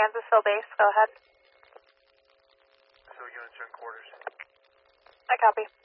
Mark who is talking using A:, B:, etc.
A: Kansasville base, go ahead.
B: So units are in quarters.
A: I copy.